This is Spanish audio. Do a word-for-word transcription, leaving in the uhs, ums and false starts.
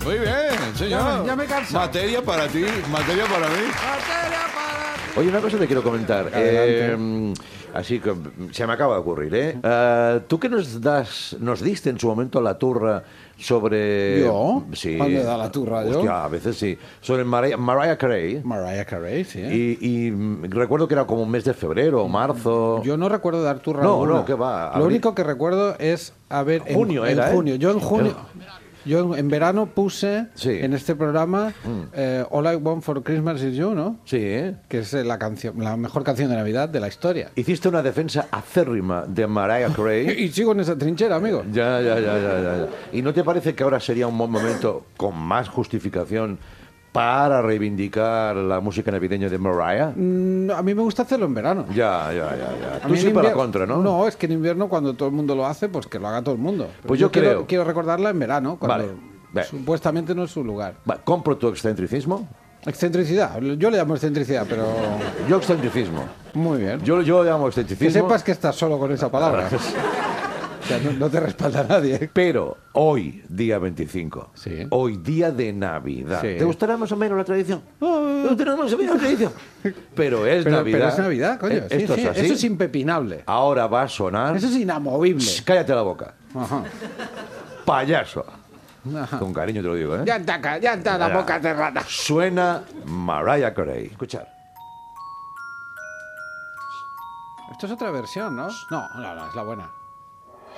Muy bien, señor. Ya me- ya me he cansado. Materia para ti, materia para mí. Materia para ti. Oye, una cosa te quiero comentar. Adelante. Eh, así que se me acaba de ocurrir, ¿eh? Eh, ¿Tú qué nos das, nos diste en su momento la turra sobre... ¿Yo? Sí. ¿Cuándo he dado la turra yo? Hostia, a veces sí. Sobre Mariah, Mariah Carey. Mariah Carey, sí. Y, y, mm, recuerdo que era como un mes de febrero o marzo. Yo no recuerdo dar turra No, alguna. no, ¿qué va? Lo Abri- único que recuerdo es haber... en- Junio en, era, ¿eh? junio. Yo en junio... Yo en, en verano puse Sí. en este programa eh, All I Want for Christmas Is You, ¿no? Sí, ¿eh? Que es eh, la canción, la mejor canción de Navidad de la historia. Hiciste una defensa acérrima de Mariah Carey. Y sigo en esa trinchera, amigo. Ya, ya, ya, ya, ya, ya. ¿Y no te parece que ahora sería un buen momento con más justificación para reivindicar la música navideña de Mariah? Mm, a mí me gusta hacerlo en verano. Ya, ya, ya, ya. A Tú mí en sí para la invier- contra, ¿no? No, es que en invierno cuando todo el mundo lo hace, pues que lo haga todo el mundo. Pero Pues yo quiero, creo- quiero recordarla en verano, cuando Vale, ve. supuestamente no es su lugar. Va, compro tu excentricismo. Excentricidad, yo le llamo excentricidad, pero Yo excentricismo. muy bien. Yo, yo le llamo Que excentricismo. sepas que estás solo con esa palabra. O sea, no, no te respalda nadie. Pero hoy, día veinticinco, Sí. hoy, día de Navidad. Sí. ¿Te gustará más o menos la tradición? ¿Te gustará más o menos la tradición? Pero es Pero, Navidad. pero es Navidad, coño. Eh, Sí, Esto sí, es así. eso es impepinable. Ahora va a sonar... Eso es inamovible. Shh, cállate la boca. Ajá. Payaso. Ajá. Con cariño te lo digo, ¿eh? Ya está, ca- ya está la boca cerrada. Suena Mariah Carey. Escuchar. Esto es otra versión, ¿no? No, no, no, es la buena.